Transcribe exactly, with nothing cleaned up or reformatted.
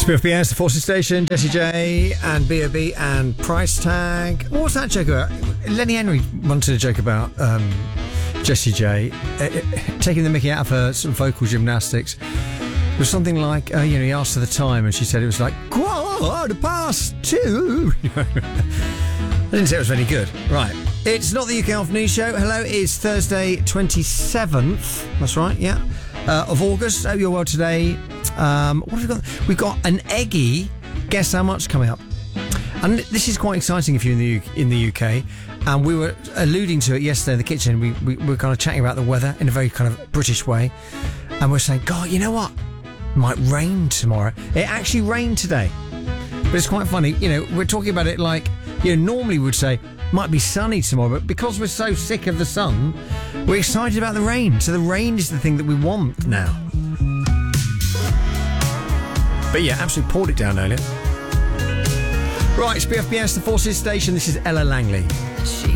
Spiff B S, the Forces Station, Jessie J and B O B and Price Tag. What was that joke about? Lenny Henry wanted a joke about um, Jessie J uh, uh, taking the mickey out of her sort of vocal gymnastics. It was something like, uh, you know, he asked her the time and she said it was like, quarter past two. I didn't say it was very good. Right. It's not the U K Half News Show. Hello, it's Thursday twenty-seventh. That's right, yeah. Uh, of August. Hope you're well today. Um, what have we got? We've got an eggy Guess How Much coming up. And this is quite exciting if you're in the U- in the U K. And we were alluding to it yesterday in the kitchen. We, we, we were kind of chatting about the weather in a very kind of British way. And we're saying, God, you know what? It might rain tomorrow. It actually rained today. But it's quite funny. You know, we're talking about it like, you know, normally we'd say, might be sunny tomorrow. But because we're so sick of the sun, we're excited about the rain. So the rain is the thing that we want now. But yeah, absolutely poured it down earlier. Right, it's B F B S, the Forces Station. This is Ella Langley.